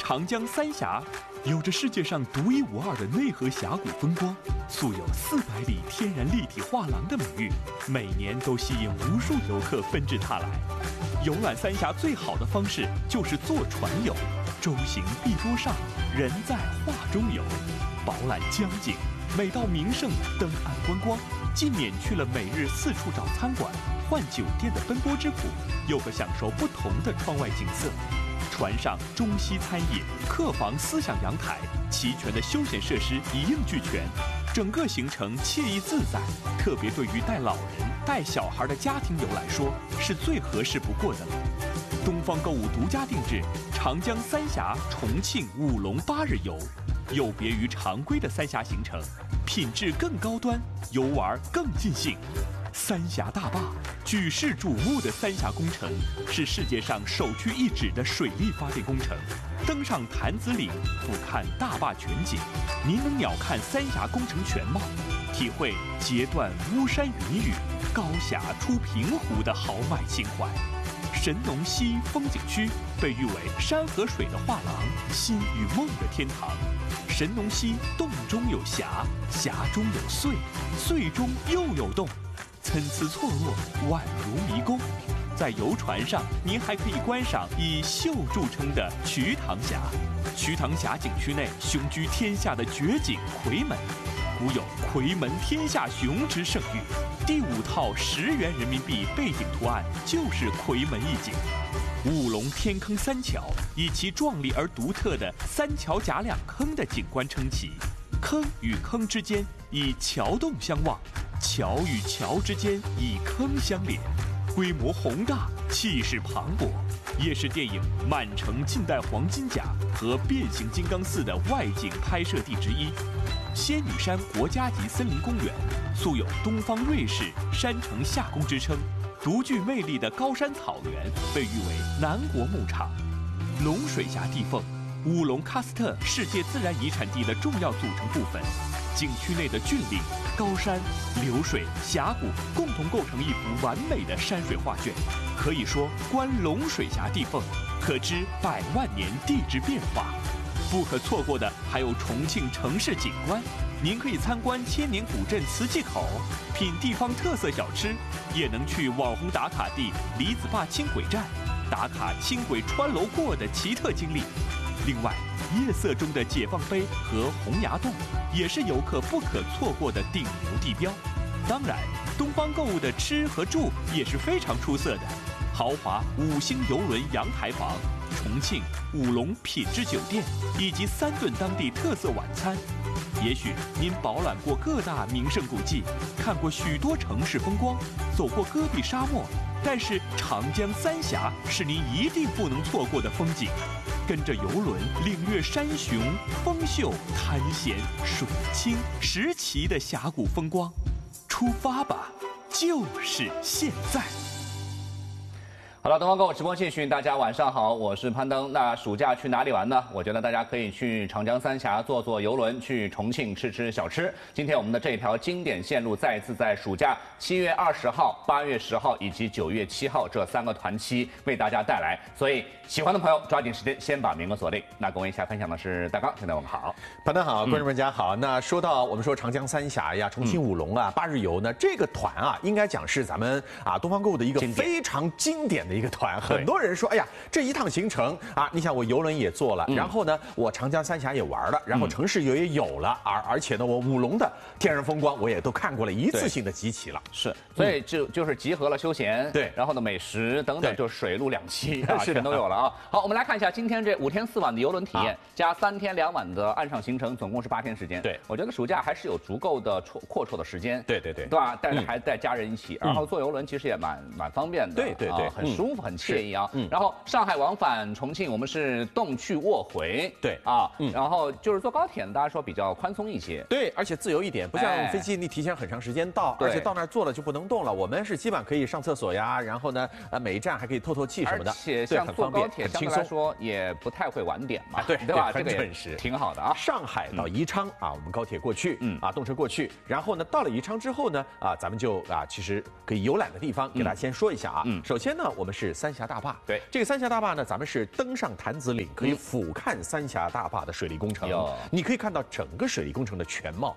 长江三峡有着世界上独一无二的内河峡谷风光，素有400里天然立体画廊的美誉，每年都吸引无数游客纷至沓来。游览三峡最好的方式就是坐船游，舟行碧波上，人在画中游，饱览江景，每到名胜登岸观光，既免去了每日四处找餐馆、换酒店的奔波之苦，又可享受不同的窗外景色。船上中西餐饮、客房、思想阳台，齐全的休闲设施一应俱全，整个行程惬意自在。特别对于带老人、带小孩的家庭游来说，是最合适不过的了。东方购物独家定制长江三峡、重庆、武隆8日游，有别于常规的三峡行程，品质更高端，游玩更尽兴。三峡大坝，举世瞩目的三峡工程是世界上首屈一指的水利发电工程。登上潭子岭，俯瞰大坝全景，您能鸟瞰三峡工程全貌，体会截断巫山云雨、高峡出平湖的豪迈情怀。神农溪风景区被誉为山和水的画廊，心与梦的天堂。神农溪洞中有峡，峡中有隧，隧中又有洞，参差错落，宛如迷宫。在游船上，您还可以观赏以秀著称的瞿塘峡。瞿塘峡景区内雄居天下的绝景夔门，古有“夔门天下雄”之盛誉。第5套10元人民币背景图案就是夔门一景。武隆天坑三桥以其壮丽而独特的三桥夹两坑的景观撑起，坑与坑之间以桥洞相望，桥与桥之间以坑相连，规模宏大，气势磅礴，也是电影《满城尽带黄金甲》和《变形金刚4》的外景拍摄地之一。仙女山国家级森林公园素有“东方瑞士”“山城夏宫”之称，独具魅力的高山草原被誉为南国牧场。龙水峡地缝，武隆喀斯特世界自然遗产地的重要组成部分。景区内的峻岭、高山、流水、峡谷共同构成一幅完美的山水画卷。可以说，观龙水峡地缝，可知100万年地质变化。不可错过的还有重庆城市景观，您可以参观千年古镇磁器口，品地方特色小吃，也能去网红打卡地李子坝轻轨站，打卡轻轨穿楼过的奇特经历。另外，夜色中的解放碑和洪崖洞也是游客不可错过的顶流地标。当然，东方购物的吃和住也是非常出色的，豪华5星游轮阳台房、重庆、武隆品质酒店以及3顿当地特色晚餐。也许您饱览过各大名胜古迹，看过许多城市风光，走过戈壁沙漠，但是长江三峡是您一定不能错过的风景。跟着游轮领略山雄、峰秀、滩咸、水清、石奇的峡谷风光，出发吧，就是现在！ 好了，东方购物直播继续，大家晚上好，我是攀登。那暑假去哪里玩呢？我觉得大家可以去长江三峡坐坐游轮，去重庆吃吃小吃。今天我们的这条经典线路再次在暑假7月20号、8月10号以及9月7号这3个团期为大家带来，所以喜欢的朋友抓紧时间先把名额锁定。那跟我一起来分享的是大刚，现在我们好， 攀登好，观众们大家好。那说到我们说长江三峡呀、重庆武隆啊、8日游呢，这个团啊，应该讲是咱们东方购物的一个非常经典的一个团。很多人说，哎呀，这一趟行程啊，你想我游轮也坐了，然后呢，我长江三峡也玩了，然后城市游也有了，而且呢，我武隆的天然风光我也都看过了，一次性的集齐了。 是，所以就是集合了休闲，对，然后呢美食等等，就水陆两栖啊，全都有了啊。好，我们来看一下今天这5天4晚的游轮体验，加3天2晚的岸上行程，总共是8天时间。对，我觉得暑假还是有足够的阔绰的时间。对吧？但是还带家人一起，然后坐游轮其实也蛮方便的。对，很舒服，很惬意啊。然后上海往返重庆，我们是动去卧回。对啊，然后就是坐高铁呢，大家说比较宽松一些。 对，而且自由一点，不像飞机你提前很长时间到，而且到那儿坐了就不能动了。我们是基本上可以上厕所呀，然后呢，每一站还可以透气什么的。 而且像坐高铁相对来说也不太会晚点嘛，对吧？ 很准时， 挺好的啊。 上海到宜昌我们高铁过去，动车过去，然后呢，到了宜昌之后呢，咱们就其实可以游览的地方给大家先说一下啊。首先呢，我们是三峡大坝。 对， 这个三峡大坝呢，咱们是登上潭子岭，可以俯瞰三峡大坝的水利工程。你可以看到整个水利工程的全貌。